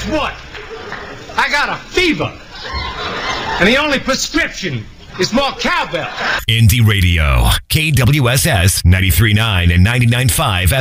what? I got a fever. And the only prescription is more cowbell. Indie Radio, KWSS 93.9 and 99.5